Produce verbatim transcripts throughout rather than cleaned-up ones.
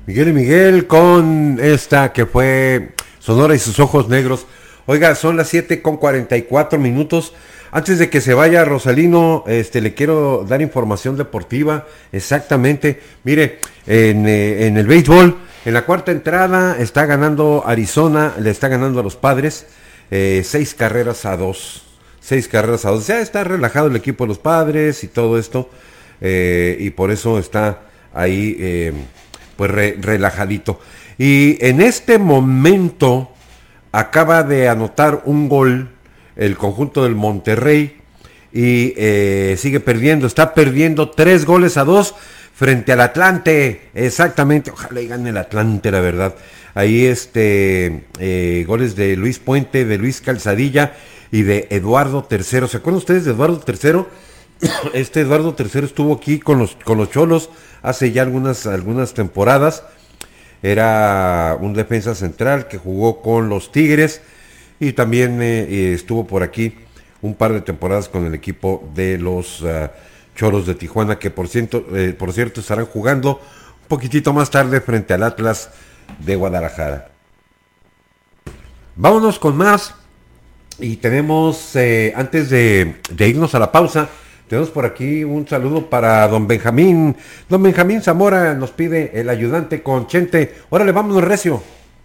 Miguel y Miguel con esta que fue Sonora y sus ojos negros. Oiga, son las siete con cuarenta y cuatro minutos. Antes de que se vaya Rosalino, este, le quiero dar información deportiva. Exactamente. Mire, en, eh, en el béisbol, en la cuarta entrada está ganando Arizona, le está ganando a los Padres, eh, seis carreras a dos. Seis carreras a dos. Ya está relajado el equipo de los Padres y todo esto. Eh, y por eso está ahí, eh, pues re, relajadito. Y en este momento acaba de anotar un gol el conjunto del Monterrey y eh, sigue perdiendo, está perdiendo tres goles a dos frente al Atlante, exactamente, ojalá y gane el Atlante, la verdad. Ahí este eh, goles de Luis Puente, de Luis Calzadilla y de Eduardo Tercero. ¿Se acuerdan ustedes de Eduardo Tercero? Este Eduardo Tercero estuvo aquí con los con los Cholos hace ya algunas algunas temporadas. Era un defensa central que jugó con los Tigres y también eh, estuvo por aquí un par de temporadas con el equipo de los uh, Cholos de Tijuana, que por cierto, eh, por cierto estarán jugando un poquitito más tarde frente al Atlas de Guadalajara. Vámonos con más y tenemos, eh, antes de, de irnos a la pausa, tenemos por aquí un saludo para don Benjamín. Don Benjamín Zamora nos pide el ayudante con Chente. Órale, vámonos recio.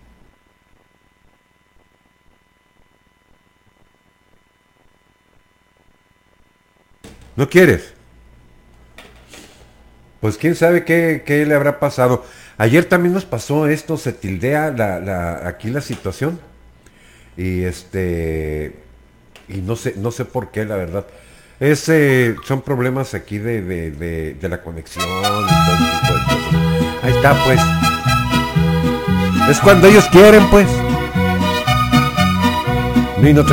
¿No quieres? Pues quién sabe qué, qué le habrá pasado. Ayer también nos pasó esto, se tildea la, la, aquí la situación. Y este... Y no sé, no sé por qué, la verdad. Es, eh, son problemas aquí de, de, de, de la conexión y todo tipo de cosas. Ahí está, pues. Es cuando ellos quieren, pues. Y no te